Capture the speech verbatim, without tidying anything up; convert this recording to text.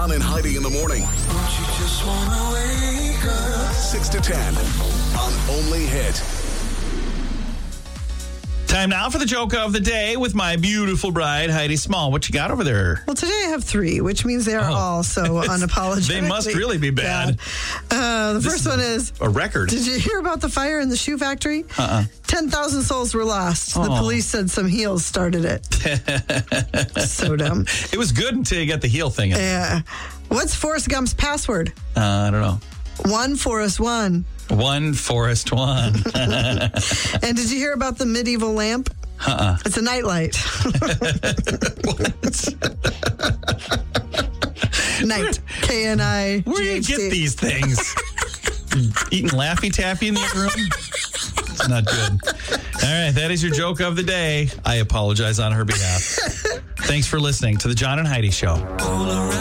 John and Heidi in the morning. Don't you just wanna wake up? six to ten on Only Hit. Time now for the joke of the day with my beautiful bride, Heidi Small. What you got over there? Well, today I have three, which means they are Oh. all so unapologetic. They must really be bad. Uh, the This first is one is, A record. did you hear about the fire in the shoe factory? Uh-uh. ten thousand souls were lost. The Oh. police said some heels started it. So dumb. It was good until you got the heel thing in. Yeah. What's Forrest Gump's password? Uh, I don't know. One Forrest one. One Forest One. And did you hear about the medieval lamp? Uh-uh. It's a nightlight. Night. K N I. Where do you get these things? Eating Laffy Taffy in the other room? It's not good. All right, that is your joke of the day. I apologize on her behalf. Thanks for listening to the John and Heidi Show.